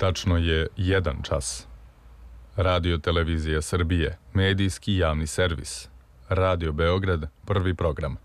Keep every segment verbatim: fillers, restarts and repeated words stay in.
Tačno je jedan čas. Radio Televizija Srbije, medijski javni servis. Radio Beograd, prvi program.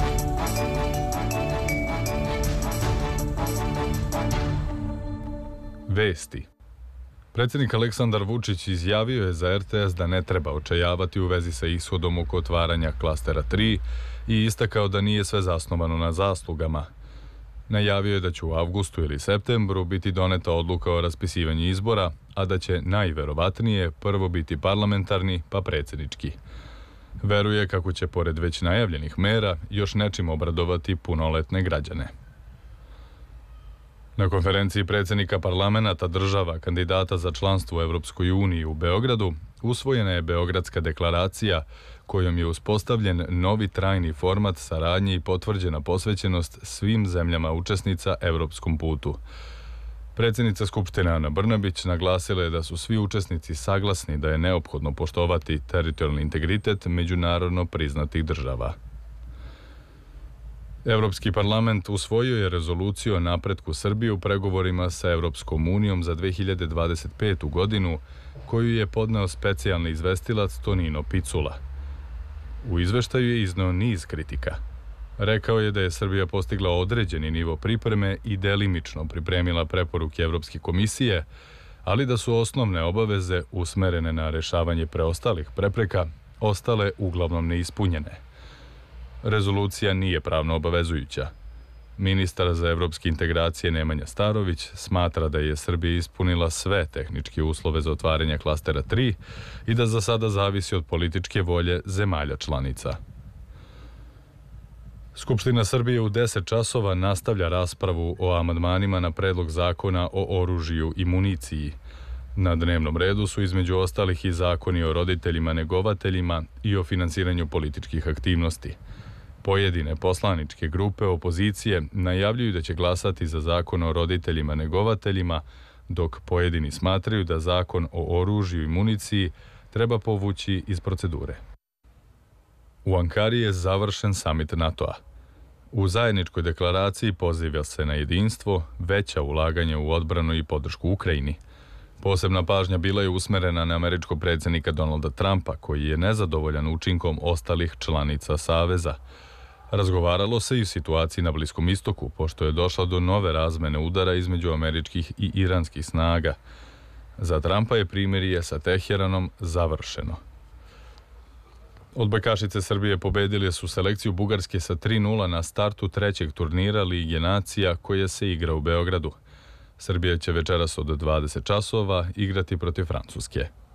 Vesti. Predsjednik Aleksandar Vučić izjavio je za er te es da ne treba očajavati u vezi sa ishodom oko otvaranja klastera tri i istakao da nije sve zasnovano na zaslugama. Najavio je da će u avgustu ili septembru biti doneta odluka o raspisivanju izbora, a da će najverovatnije prvo biti parlamentarni pa predsjednički. Veruje kako će pored već najavljenih mera još nečim obradovati punoletne građane. Na konferenciji predsjednika parlamenata država kandidata za članstvo u Evropskoj uniji u Beogradu usvojena je Beogradska deklaracija kojom je uspostavljen novi trajni format saradnje i potvrđena posvećenost svim zemljama učesnica evropskom putu. Predsjednica Skupštine Ana Brnabić naglasila je da su svi učesnici saglasni da je neophodno poštovati teritorijalni integritet međunarodno priznatih država. Evropski parlament usvojio je rezoluciju o napretku Srbije u pregovorima sa Evropskom unijom za dve hiljade dvadeset petu godinu, koju je podneo specijalni izvestilac Tonino Picula. U izveštaju je izneo niz kritika. Rekao je da je Srbija postigla određeni nivo pripreme i delimično pripremila preporuke Evropske komisije, ali da su osnovne obaveze usmerene na rešavanje preostalih prepreka ostale uglavnom neispunjene. Rezolucija nije pravno obavezujuća. Ministar za evropske integracije Nemanja Starović smatra da je Srbija ispunila sve tehničke uslove za otvaranje klastera tri i da za sada zavisi od političke volje zemalja članica. Skupština Srbije u deset časova nastavlja raspravu o amandmanima na predlog zakona o oružju i municiji. Na dnevnom redu su između ostalih i zakoni o roditeljima negovateljima i o finansiranju političkih aktivnosti. Pojedine poslaničke grupe opozicije najavljuju da će glasati za zakon o roditeljima negovateljima, dok pojedini smatraju da zakon o oružju i municiji treba povući iz procedure. U Ankari je završen samit NATO-a. U zajedničkoj deklaraciji poziva se na jedinstvo, veća ulaganja u odbranu i podršku Ukrajini. Posebna pažnja bila je usmerena na američkog predsjednika Donalda Trumpa, koji je nezadovoljan učinkom ostalih članica Saveza. Razgovaralo se i o situaciji na Bliskom istoku, pošto je došlo do nove razmene udara između američkih i iranskih snaga. Za Trumpa je primirje sa Teheranom završeno. Odbojkašice Srbije pobedile su selekciju Bugarske sa tri nula na startu trećeg turnira Lige nacija koje se igra u Beogradu. Srbija će večeras od dvadeset časova igrati protiv Francuske.